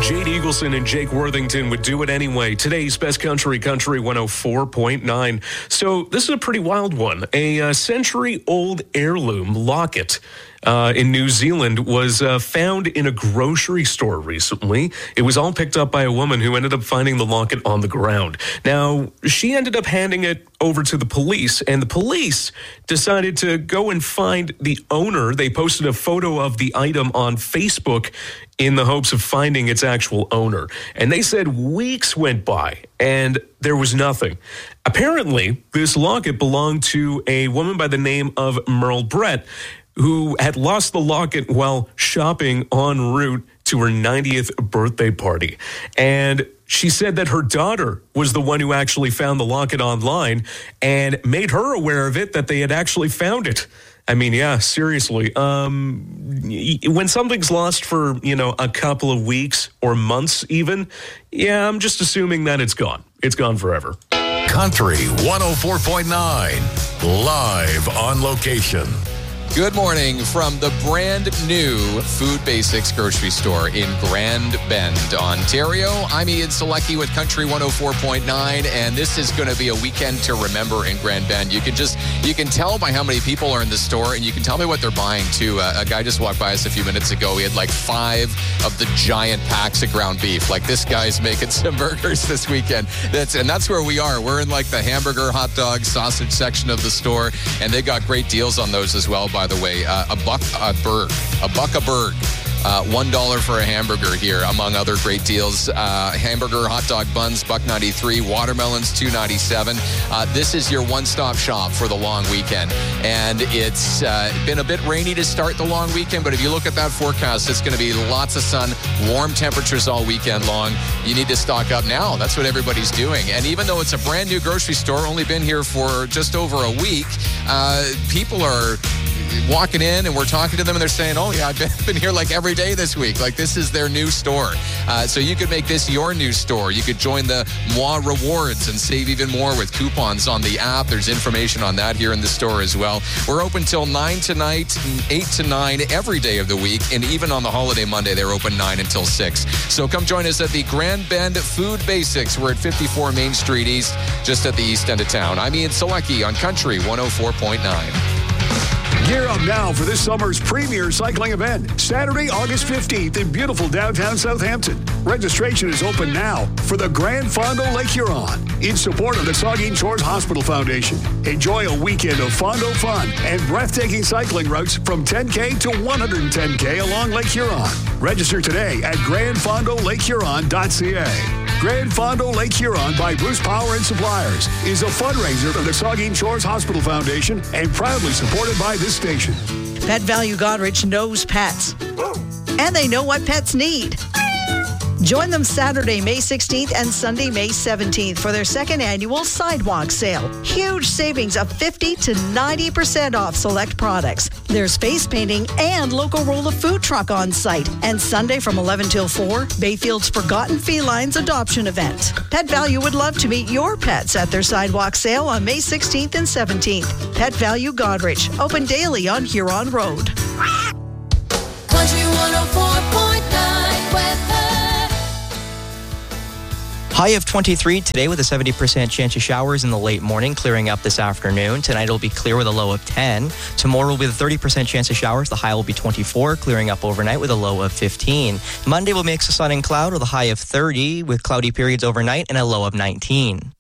Jade Eagleson and Jake Worthington would do it anyway. Today's Best Country 104.9. So this is a pretty wild one. A century-old heirloom locket in New Zealand was found in a grocery store recently. It was all picked up by a woman who ended up finding the locket on the ground. Now, she ended up handing it over to the police, and the police decided to go and find the owner. They posted a photo of the item on Facebook in the hopes of finding its actual owner. And they said weeks went by, and there was nothing. Apparently, this locket belonged to a woman by the name of Merle Brett, who had lost the locket while shopping en route to her 90th birthday party. And she said that her daughter was the one who actually found the locket online and made her aware of it, that they had actually found it. I mean, yeah, seriously. When something's lost for, a couple of weeks or months even, yeah, I'm just assuming that it's gone. It's gone forever. Country 104.9, live on location. Good morning from the brand new Food Basics grocery store in Grand Bend, Ontario. I'm Ian Selecki with Country 104.9, and this is going to be a weekend to remember in Grand Bend. You can tell by how many people are in the store, and you can tell me what they're buying too. A guy just walked by us a few minutes ago. He had like 5 of the giant packs of ground beef. Like, this guy's making some burgers this weekend. That's where we are. We're in like the hamburger, hot dog, sausage section of the store, and they got great deals on those as well, by the way. A buck a burg. $1 for a hamburger here, among other great deals. Hamburger, hot dog buns, $1.93. Watermelons, $2.97. This is your one-stop shop for the long weekend. And it's been a bit rainy to start the long weekend, but if you look at that forecast, it's going to be lots of sun, warm temperatures all weekend long. You need to stock up now. That's what everybody's doing. And even though it's a brand new grocery store, only been here for just over a week, people are walking in and we're talking to them and they're saying, oh yeah, I've been here like every day this week. Like, this is their new store. So you could make this your new store. You could join the Moi Rewards and save even more with coupons on the app. There's information on that here in the store as well. We're open till 9 tonight, 8 to 9 every day of the week. And even on the holiday Monday, they're open 9 until 6. So come join us at the Grand Bend Food Basics. We're at 54 Main Street East, just at the east end of town. I'm Ian Selecki on Country 104.9. Gear up now for this summer's premier cycling event, Saturday, August 15th in beautiful downtown Southampton. Registration is open now for the Grand Fondo Lake Huron in support of the Saugeen Shores Hospital Foundation. Enjoy a weekend of Fondo fun and breathtaking cycling routes from 10K to 110K along Lake Huron. Register today at grandfondolakehuron.ca. Grand Fondo Lake Huron by Bruce Power and Suppliers is a fundraiser for the Saugeen Shores Hospital Foundation and proudly supported by this station. Pet Value Godrich knows pets, and they know what pets need. Join them Saturday, May 16th and Sunday, May 17th for their second annual sidewalk sale. Huge savings of 50 to 90% off select products. There's face painting and local roll of food truck on site. And Sunday from 11 till 4, Bayfield's Forgotten Felines adoption event. Pet Value would love to meet your pets at their sidewalk sale on May 16th and 17th. Pet Value Godrich, open daily on Huron Road. Country 104.9 weather. High of 23 today with a 70% chance of showers in the late morning, clearing up this afternoon. Tonight it'll be clear with a low of 10. Tomorrow will be the 30% chance of showers. The high will be 24, clearing up overnight with a low of 15. Monday will mix of sun and cloud with a high of 30 with cloudy periods overnight and a low of 19.